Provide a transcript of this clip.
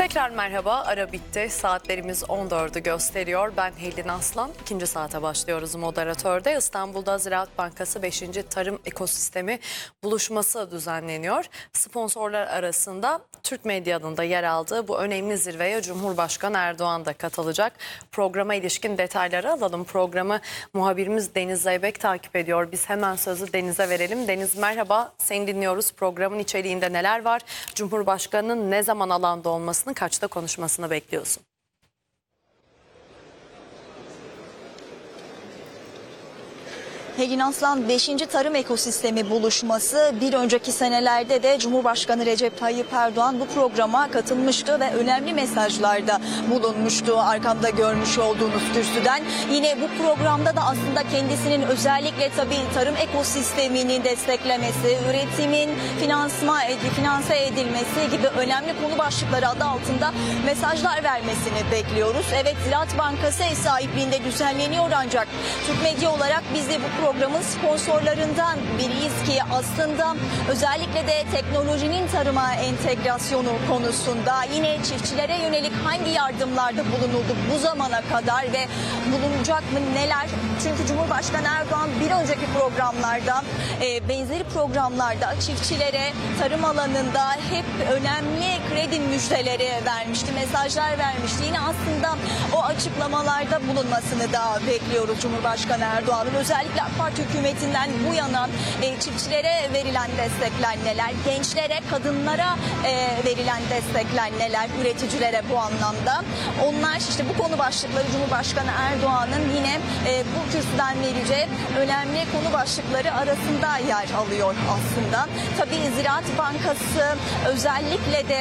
Tekrar merhaba, ara bitti. Saatlerimiz 14'ü gösteriyor. Ben Helin Aslan. İkinci saate başlıyoruz moderatörde. İstanbul'da Ziraat Bankası 5. Tarım Ekosistemi buluşması düzenleniyor. Sponsorlar arasında Türk Medya'nın da yer aldığı bu önemli zirveye Cumhurbaşkanı Erdoğan da katılacak. Programa ilişkin detayları alalım. Programı muhabirimiz Deniz Zeybek takip ediyor. Biz hemen sözü Deniz'e verelim. Deniz merhaba, seni dinliyoruz. Programın içeriğinde neler var? Cumhurbaşkanının ne zaman alanda olmasını, kaçta konuşmasını bekliyorsun? Helin Aslan 5. Tarım Ekosistemi buluşması bir önceki senelerde de Cumhurbaşkanı Recep Tayyip Erdoğan bu programa katılmıştı ve önemli mesajlarda bulunmuştu. Arkamda görmüş olduğunuz kürsüden. Yine bu programda da aslında kendisinin özellikle tabii tarım ekosistemini desteklemesi, üretimin finanse edilmesi gibi önemli konu başlıkları adı altında mesajlar vermesini bekliyoruz. Evet, Ziraat Bankası ev sahipliğinde düzenleniyor ancak Türk Medya olarak biz de bu programın sponsorlarından biriyiz ki aslında özellikle de teknolojinin tarıma entegrasyonu konusunda yine çiftçilere yönelik hangi yardımlarda bulunuldu bu zamana kadar ve bulunacak mı neler? Çünkü Cumhurbaşkanı Erdoğan bir önceki programlarda benzeri programlarda çiftçilere tarım alanında hep önemli kredi müjdeleri vermişti, mesajlar vermişti. Yine aslında o açıklamalarda bulunmasını da bekliyoruz Cumhurbaşkanı Erdoğan'ın. Özellikle AK Parti hükümetinden bu yana çiftçilere verilen destekler neler, gençlere, kadınlara verilen destekler neler, üreticilere bu anlamda. Onlar işte bu konu başlıkları Cumhurbaşkanı Erdoğan'ın yine bu kürsüden vereceği önemli konu başlıkları arasında yer alıyor aslında. Tabii Ziraat Bankası özellikle de